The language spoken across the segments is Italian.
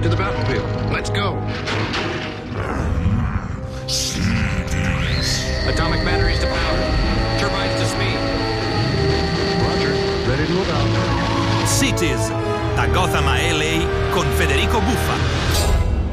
To the battlefield. Let's go. Atomic batteries to power. Turbines to speed. Roger. Ready to move out. Cities, da Gotham a LA con Federico Buffa.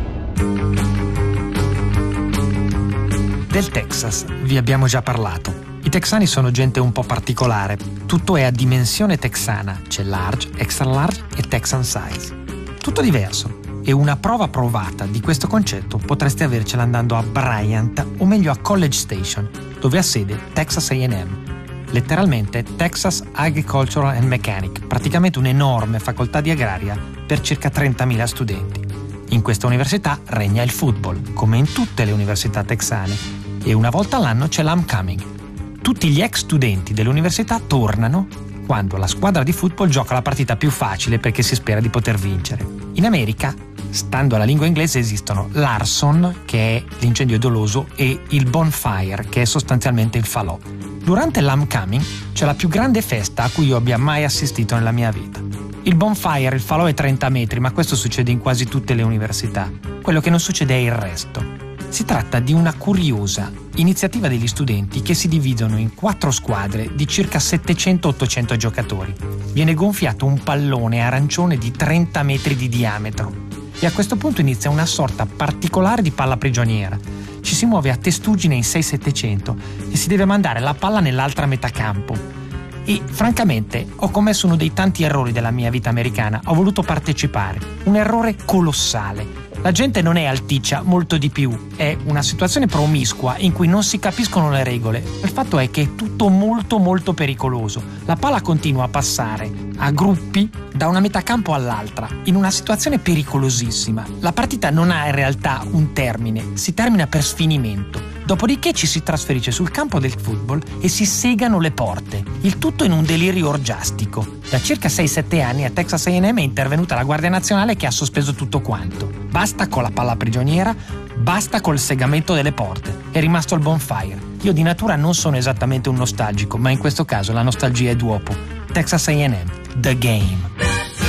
Del Texas vi abbiamo già parlato. I texani sono gente un po' particolare. Tutto è a dimensione texana. C'è large, extra large e Texan size. Tutto diverso. E una prova provata di questo concetto potreste avercela andando a Bryant, o meglio a College Station, dove ha sede Texas A&M. Letteralmente Texas Agricultural and Mechanic, praticamente un'enorme facoltà di agraria per circa 30.000 studenti. In questa università regna il football, come in tutte le università texane, e una volta all'anno c'è l'homecoming. Tutti gli ex studenti dell'università tornano quando la squadra di football gioca la partita più facile perché si spera di poter vincere. In America, stando alla lingua inglese, esistono l'arson, che è l'incendio doloso, e il bonfire, che è sostanzialmente il falò. Durante l'homecoming c'è la più grande festa a cui io abbia mai assistito nella mia vita. Il bonfire, il falò è 30 metri, ma questo succede in quasi tutte le università. Quello che non succede è il resto. Si tratta di una curiosa iniziativa degli studenti che si dividono in 4 squadre di circa 700-800 giocatori. Viene gonfiato un pallone arancione di 30 metri di diametro e a questo punto inizia una sorta particolare di palla prigioniera. Ci si muove a testuggine in 6-700 e si deve mandare la palla nell'altra metà campo. E francamente ho commesso uno dei tanti errori della mia vita americana. Ho voluto partecipare. Un errore colossale. La gente non è alticcia, molto di più. È una situazione promiscua in cui non si capiscono le regole. Il fatto è che è tutto molto molto pericoloso. La palla continua a passare a gruppi da una metà campo all'altra, in una situazione pericolosissima. La partita non ha in realtà un termine, si termina per sfinimento. Dopodiché ci si trasferisce sul campo del football e si segano le porte. Il tutto in un delirio orgiastico. Da circa 6-7 anni a Texas A&M è intervenuta la Guardia Nazionale che ha sospeso tutto quanto. Basta con la palla prigioniera, basta col segamento delle porte. È rimasto il bonfire. Io di natura non sono esattamente un nostalgico, ma in questo caso la nostalgia è d'uopo. Texas A&M, The Game.